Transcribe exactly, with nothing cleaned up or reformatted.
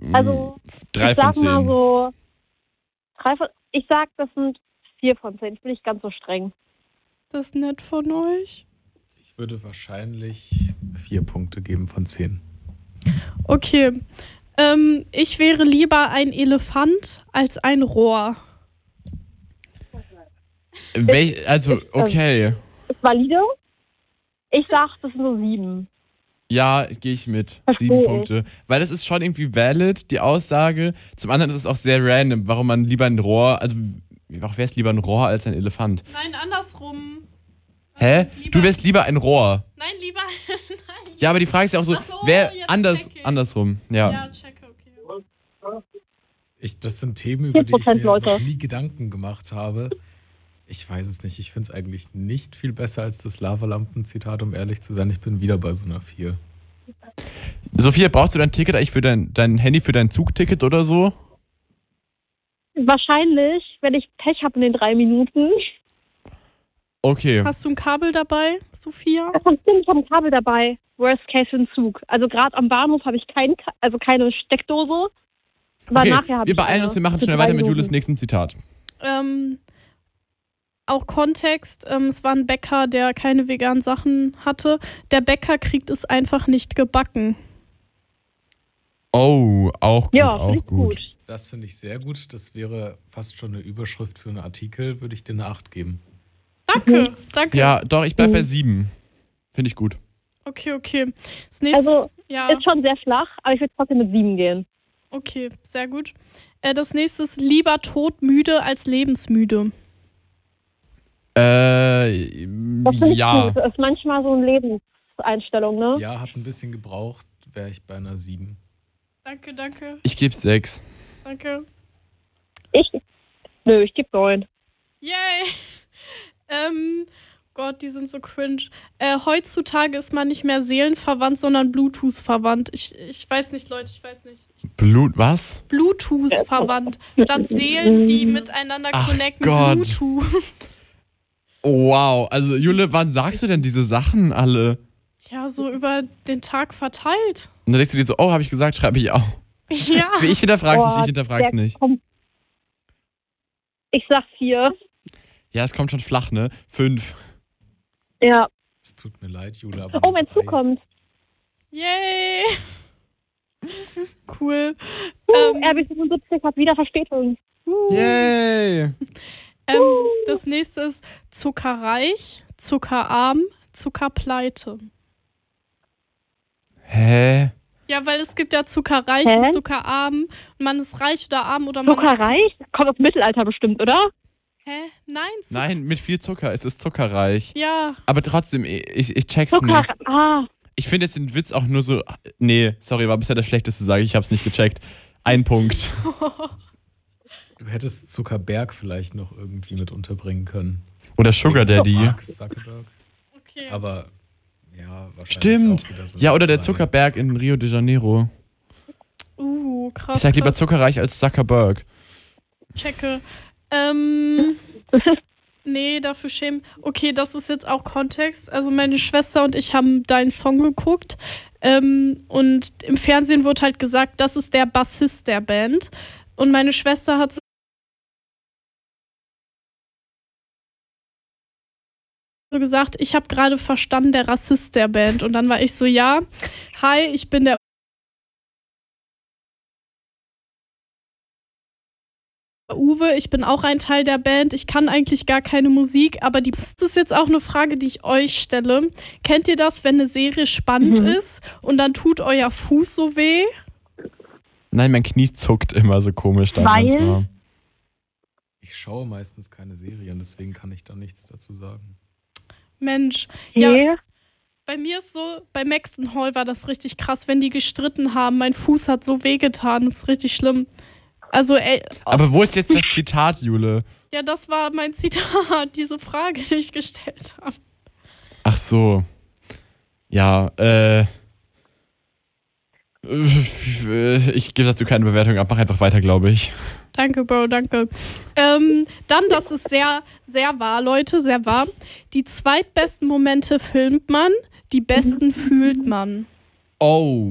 Also, drei ich sag von mal zehn. so, drei von, ich sag, das sind vier von zehn. Ich bin nicht ganz so streng. Das ist nett von euch. Ich würde wahrscheinlich vier Punkte geben von zehn. Okay. Ähm, ich wäre lieber ein Elefant als ein Rohr. Welch, also, okay. Ist valide? Ich sag, das sind so sieben. Ja, gehe ich mit. Versteh Sieben ich. Punkte. Weil das ist schon irgendwie valid, die Aussage. Zum anderen ist es auch sehr random, warum man lieber ein Rohr, also auch wäre es lieber ein Rohr als ein Elefant. Nein, andersrum. Hä? Lieber- Du wärst lieber ein Rohr. Nein, lieber. Nein. Ja, aber die Frage ist ja auch so, Ach so, wer jetzt anders, check ich. andersrum. Ja. Ja, checke, okay. Ich, das sind Themen, über die ich vier Prozent mir Leute. noch nie Gedanken gemacht habe. Ich weiß es nicht. Ich finde es eigentlich nicht viel besser als das Lavalampen-Zitat, um ehrlich zu sein. Ich bin wieder bei so einer vier. Sophia, brauchst du dein Ticket eigentlich für dein, dein Handy für dein Zugticket oder so? Wahrscheinlich, wenn ich Pech habe in den drei Minuten. Okay. Hast du ein Kabel dabei, Sophia? Das stimmt, ich habe ein Kabel dabei. Worst case für den Zug. Also gerade am Bahnhof habe ich kein, Ka- also keine Steckdose. Aber Okay, nachher habe wir ich beeilen eine. uns, wir machen Für schnell drei weiter mit Minuten. Julis nächsten Zitat. Ähm, auch Kontext, ähm, es war ein Bäcker, der keine veganen Sachen hatte. Der Bäcker kriegt es einfach nicht gebacken. Oh, auch gut, Ja, auch finde ich gut. gut. Das finde ich sehr gut. Das wäre fast schon eine Überschrift für einen Artikel. Würde ich dir eine acht geben. Danke, danke. Ja, doch, ich bleib bei Mhm. sieben. Finde ich gut. Okay, okay. Das nächste, Also, ja, Ist schon sehr flach, aber ich würde trotzdem mit sieben gehen. okay, sehr gut. Äh, das nächste ist lieber todmüde als lebensmüde. Äh, Das finde ich ja. gut. Das ist manchmal so eine Lebenseinstellung, ne? Ja, hat ein bisschen gebraucht. Wäre ich bei einer sieben. Danke, danke, Ich gebe sechs. danke. Ich, nö, ich gebe neun. Yay! ähm, Gott, die sind so cringe. Äh, heutzutage ist man nicht mehr seelenverwandt, sondern Bluetooth-verwandt. Ich, ich weiß nicht, Leute, ich weiß nicht. Ich, Blut, was? Bluetooth-verwandt. Statt Seelen, die miteinander Ach connecten, Gott. Bluetooth. Oh, wow. Also, Jule, wann sagst du denn diese Sachen alle? Ja, so über den Tag verteilt. Und dann denkst du dir so, oh, habe ich gesagt, schreibe ich auch. Ja. Ich hinterfrag's Boah, nicht, ich hinterfrag's der nicht. kommt- Ich sag vier. Ja, es kommt schon flach, ne? Fünf. Ja. Es tut mir leid, Jule, aber Oh, eine mein drei. Zug kommt. Yay! Cool. Uh, Ähm, R B fünfundsiebzig hat wieder Verspätung. uh. Yay! Ähm, das nächste ist zuckerreich, zuckerarm, zuckerpleite. Hä? Ja, weil es gibt ja zuckerreich Hä? und zuckerarm. Und man ist reich oder arm oder man ist... Zuckerreich? Kommt aus dem Mittelalter bestimmt, oder? Hä? Nein, Zucker. Nein, mit viel Zucker. Es ist zuckerreich. Ja. Aber trotzdem, ich, ich check's Zucker. nicht. Ah. Ich finde jetzt den Witz auch nur so. Nee, sorry, war bisher das Schlechteste, sage ich. Ich hab's nicht gecheckt. Ein Punkt. Du hättest Zuckerberg vielleicht noch irgendwie mit unterbringen können. Oder Sugar Daddy. Mark Zuckerberg. Okay. Aber ja, wahrscheinlich Stimmt. auch wieder so Ja, oder der drei. Zuckerberg in Rio de Janeiro. Uh, krass. Ich sag lieber krass. zuckerreich als Zuckerberg. Checke. Ähm... Nee, dafür schämen. Okay, das ist jetzt auch Kontext. Also meine Schwester und ich haben deinen Song geguckt. Ähm, und im Fernsehen wurde halt gesagt, das ist der Bassist der Band. Und meine Schwester hat so gesagt, ich habe gerade verstanden, der Rassist der Band. Und dann war ich so, ja, hi, ich bin der Uwe, ich bin auch ein Teil der Band. Ich kann eigentlich gar keine Musik, aber die, das ist jetzt auch eine Frage, die ich euch stelle. Kennt ihr das, wenn eine Serie spannend Mhm. ist und dann tut euer Fuß so weh? Nein, mein Knie zuckt immer so komisch da Weil? manchmal. Ich schaue meistens keine Serien, deswegen kann ich da nichts dazu sagen. Mensch, ja, Nee. bei mir ist so, bei Maxton Hall war das richtig krass, wenn die gestritten haben. Mein Fuß hat so wehgetan, das ist richtig schlimm. Also, ey, Aber wo ist jetzt das Zitat, Jule? ja, das war mein Zitat, diese Frage, die ich gestellt habe. Ach so. Ja, äh. Ich gebe dazu keine Bewertung ab. Mach einfach weiter, glaube ich. Danke, Bro, danke. Ähm, dann, das ist sehr, sehr wahr, Leute, sehr wahr. Die zweitbesten Momente filmt man, die besten fühlt man. Oh.